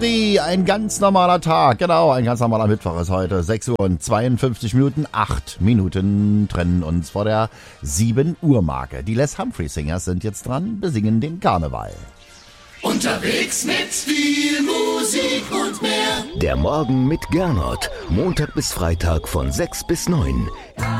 Ein ganz normaler Tag, genau, ein ganz normaler Mittwoch ist heute. 6 Uhr und 52 Minuten, 8 Minuten trennen uns vor der 7 Uhr Marke. Die Les Humphrey Singers sind jetzt dran, besingen den Karneval. Unterwegs mit viel Musik und mehr. Der Morgen mit Gernot, Montag bis Freitag von 6 bis 9.